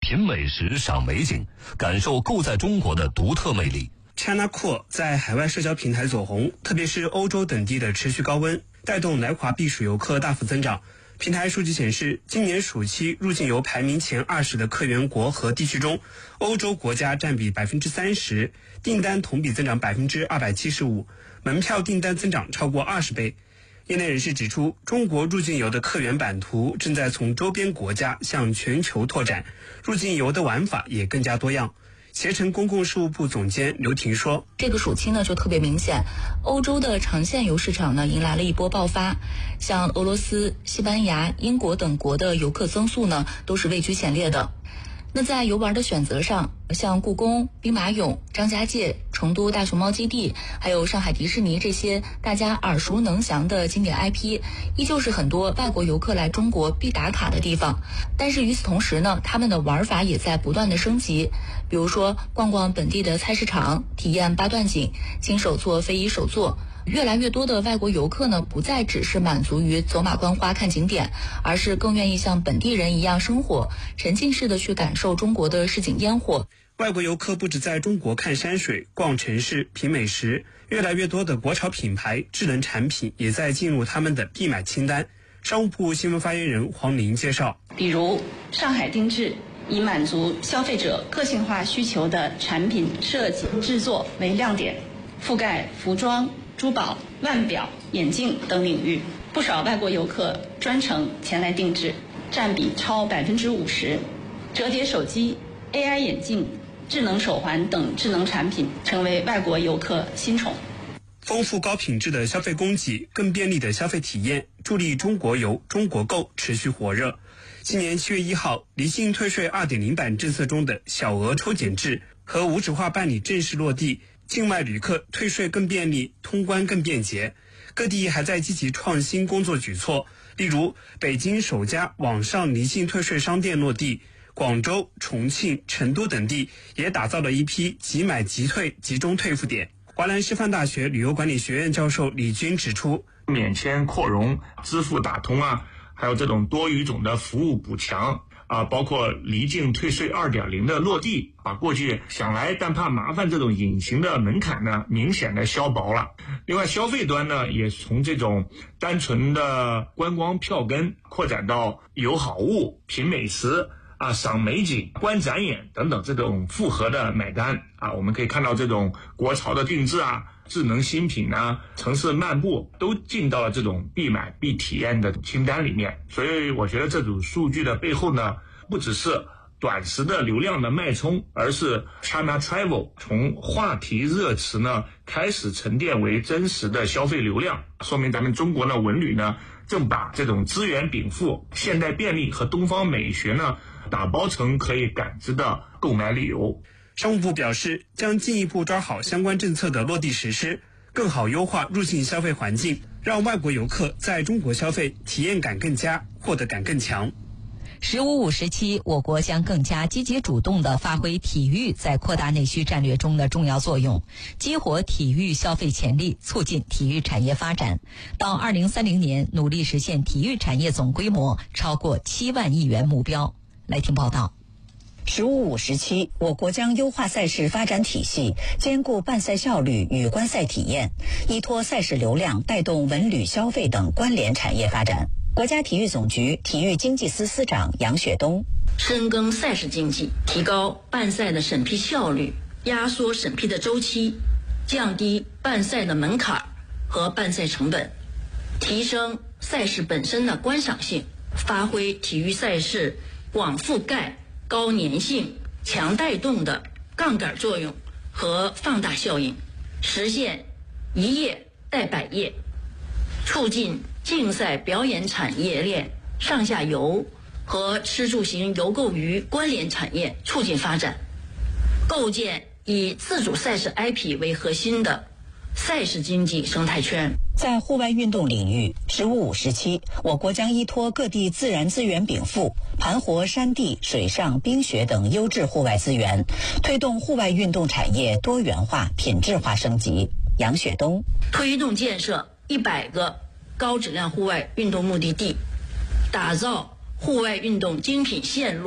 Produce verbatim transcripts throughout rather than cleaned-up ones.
品美食、赏美景，感受购在中国的独特魅力。 China Cool 在海外社交平台走红，特别是欧洲等地的持续高温，带动来华避暑游客大幅增长。平台数据显示，今年暑期入境游排名前二十的客源国和地区中，欧洲国家占比百分之三十，订单同比增长百分之二百七十五，门票订单增长超过二十倍。业内人士指出，中国入境游的客源版图正在从周边国家向全球拓展，入境游的玩法也更加多样。携程公共事务部总监刘婷说， 这个暑期呢就特别明显，欧洲的长线游市场呢迎来了一波爆发，像俄罗斯、西班牙、英国等国的游客增速呢都是位居前列的。那在游玩的选择上，像故宫、兵马俑、张家界、成都大熊猫基地，还有上海迪士尼这些大家耳熟能详的经典 I P， 依旧是很多外国游客来中国必打卡的地方。但是与此同时呢，他们的玩法也在不断的升级，比如说逛逛本地的菜市场，体验八段锦，亲手做非遗手作。越来越多的外国游客呢，不再只是满足于走马观花看景点，而是更愿意像本地人一样生活，沉浸式的去感受中国的市井烟火。 外国游客不止在中国看山水、逛城市、品美食，越来越多的国潮品牌、智能产品也在进入他们的必买清单。商务部新闻发言人黄玲介绍， 比如上海定制，以满足消费者个性化需求的产品设计制作为亮点，覆盖服装、珠宝、腕表、眼镜等领域，不少外国游客专程前来定制，占比超百分之五十。折叠手机、A I 眼镜、智能手环等智能产品成为外国游客新宠。 丰富高品质的消费供给，更便利的消费体验，助力中国游、中国购持续火热。今年七月一号，离境退税 二点零 版政策中的小额抽检制和无纸化办理正式落地，境外旅客退税更便利，通关更便捷。各地还在积极创新工作举措，例如北京首家网上离境退税商店落地，广州、重庆、成都等地也打造了一批即买即退集中退付点。华南师范大学旅游管理学院教授李军指出， 免签扩容、支付打通啊，还有这种多语种的服务补强啊，包括离境退税 二点零 的落地，把过去想来但怕麻烦这种隐形的门槛呢，明显的消薄了。另外，消费端呢，也从这种单纯的观光票根扩展到有好物、品美食啊、赏美景、观展演等等这种复合的买单啊，我们可以看到这种国潮的定制啊、智能新品啊、城市漫步都进到了这种必买必体验的清单里面。所以我觉得这组数据的背后呢，不只是短时的流量的脉冲，而是 China Travel 从话题热词呢开始沉淀为真实的消费流量，说明咱们中国呢文旅呢正把这种资源禀赋、现代便利和东方美学呢打包成可以感知的购买理由。 商务部表示，将进一步抓好相关政策的落地实施，更好优化入境消费环境，让外国游客在中国消费体验感更佳，获得感更强。 十五五时期，我国将更加积极主动地发挥体育在扩大内需战略中的重要作用，激活体育消费潜力，促进体育产业发展。到二零三零年，努力实现体育产业总规模超过七万亿元目标。来听报道。 十五五时期，我国将优化赛事发展体系，兼顾办赛效率与观赛体验，依托赛事流量带动文旅消费等关联产业发展。国家体育总局体育经济司司长杨雪东， 深耕赛事经济，提高办赛的审批效率，压缩审批的周期，降低办赛的门槛和办赛成本，提升赛事本身的观赏性，发挥体育赛事广覆盖、高粘性、强带动的杠杆作用和放大效应，实现一业带百业，促进竞赛表演产业链上下游和吃住行游购娱关联产业促进发展，构建以自主赛事 I P 为核心的赛事经济生态圈。 在户外运动领域，十五五时期，我国将依托各地自然资源禀赋，盘活山地、水上、冰雪等优质户外资源，推动户外运动产业多元化、品质化升级。杨雪东， 推动建设一百个高质量户外运动目的地，打造户外运动精品线路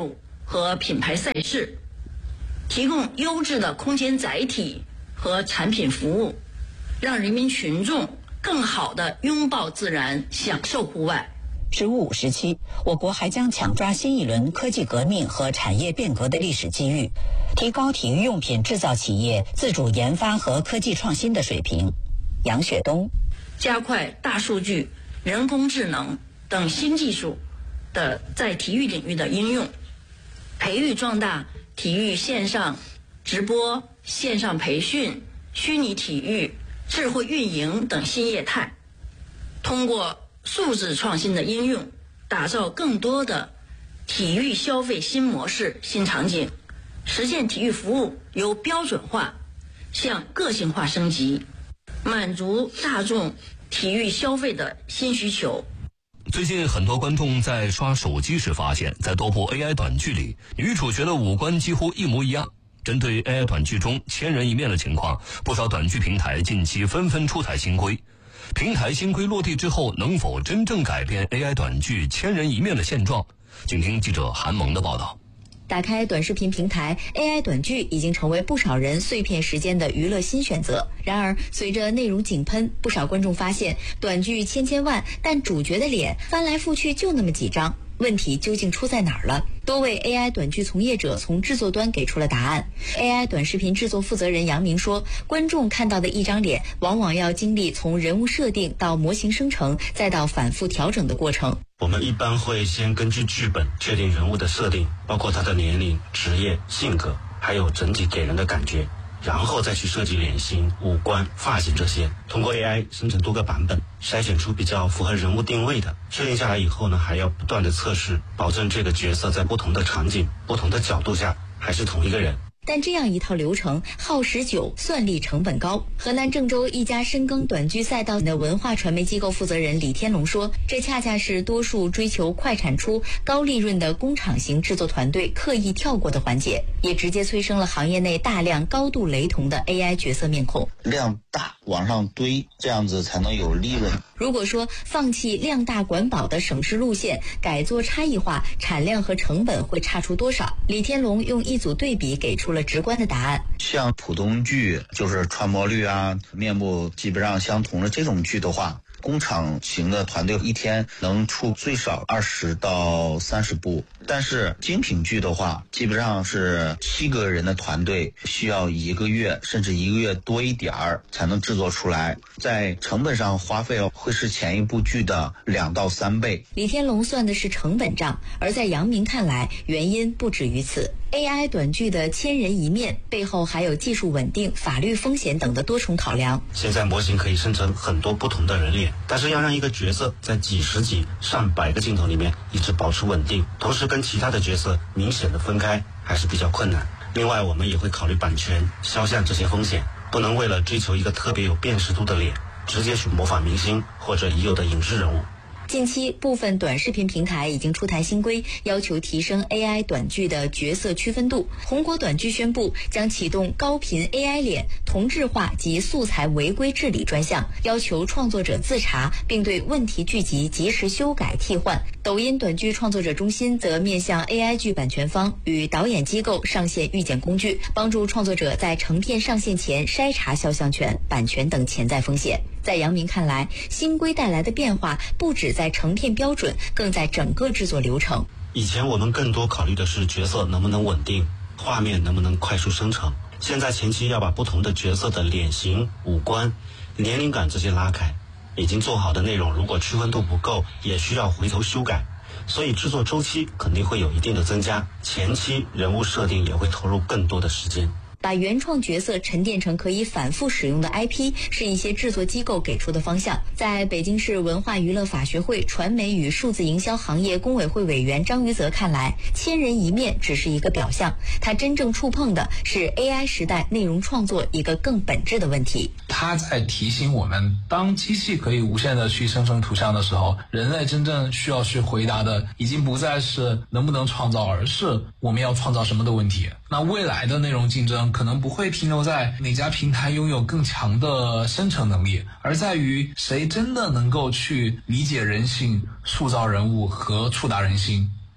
和品牌赛事，提供优质的空间载体和产品服务，让人民群众更好地拥抱自然，享受户外。 十五五时期，我国还将抢抓新一轮科技革命和产业变革的历史机遇，提高体育用品制造企业自主研发和科技创新的水平。杨雪东， 加快大数据、人工智能等新技术的在体育领域的应用，培育壮大体育线上直播、线上培训、虚拟体育、智慧运营等新业态，通过素质创新的应用，打造更多的体育消费新模式、新场景，实现体育服务由标准化向个性化升级，满足大众体育消费的新需求。 最近很多观众在刷手机时发现，在多部 A I 短剧里，女主角的五官几乎一模一样。针对 A I 短剧中千人一面的情况，不少短剧平台近期纷纷出台新规。平台新规落地之后，能否真正改变 A I 短剧千人一面的现状？请听记者韩萌的报道。 打开短视频平台 ，A I 短剧已经成为不少人碎片时间的娱乐新选择。然而，随着内容井喷，不少观众发现，短剧千千万，但主角的脸翻来覆去就那么几张。问题究竟出在哪儿了？多位 A I 短剧从业者从制作端给出了答案。A I 短视频制作负责人杨明说，观众看到的一张脸，往往要经历从人物设定到模型生成，再到反复调整的过程。 我们一般会先根据剧本确定人物的设定，包括他的年龄、职业、性格，还有整体给人的感觉，然后再去设计脸型、五官、发型这些，通过 A I 生成多个版本，筛选出比较符合人物定位的。确定下来以后呢，还要不断的测试，保证这个角色在不同的场景、不同的角度下还是同一个人。 但这样一套流程耗时久，算力成本高。河南郑州一家深耕短剧赛道的文化传媒机构负责人李天龙说，这恰恰是多数追求快产出、高利润的工厂型制作团队刻意跳过的环节，也直接催生了行业内大量高度雷同的 A I 角色面孔。 量大往上堆，这样子才能有利润。 如果说放弃量大管饱的省事路线，改做差异化，产量和成本会差出多少？李天龙用一组对比给出了直观的答案。 像普通剧，就是传播率啊、面部基本上相同的这种剧的话，工厂型的团队一天能出最少二十到三十部，但是精品剧的话，基本上是七个人的团队需要一个月甚至一个月多一点儿才能制作出来，在成本上花费会是前一部剧的两到三倍。 李天龙算的是成本账，而在杨明看来，原因不止于此。A I 短剧的千人一面背后还有技术稳定、法律风险等的多重考量。 现在模型可以生成很多不同的人脸，但是要让一个角色在几十集、上百个镜头里面一直保持稳定，同时跟其他的角色明显的分开，还是比较困难。另外，我们也会考虑版权、肖像这些风险，不能为了追求一个特别有辨识度的脸，直接去模仿明星或者已有的影视人物。 近期，部分短视频平台已经出台新规，要求提升 A I 短剧的角色区分度。红果短剧宣布将启动高频 A I 脸同质化及素材违规治理专项，要求创作者自查，并对问题剧集及时修改替换。抖音短剧创作者中心则面向 A I 剧版权方与导演机构上线预检工具，帮助创作者在成片上线前筛查肖像权、版权等潜在风险。在杨明看来，新规带来的变化不止在成片标准，更在整个制作流程。 以前我们更多考虑的是角色能不能稳定，画面能不能快速生成。现在前期要把不同的角色的脸型、五官、年龄感这些拉开，已经做好的内容如果区分度不够，也需要回头修改。所以制作周期肯定会有一定的增加，前期人物设定也会投入更多的时间。 把原创角色沉淀成可以反复使用的 I P 是一些制作机构给出的方向。在北京市文化娱乐法学会传媒与数字营销行业工委会委员张于泽看来，千人一面只是一个表象，他真正触碰的是 A I 时代内容创作一个更本质的问题。 他在提醒我们，当机器可以无限的去生成图像的时候，人类真正需要去回答的已经不再是能不能创造，而是我们要创造什么的问题。那未来的内容竞争可能不会停留在哪家平台拥有更强的生成能力，而在于谁真的能够去理解人性、塑造人物和触达人心。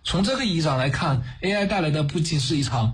从这个意义上来看，A I 带来的不仅是一场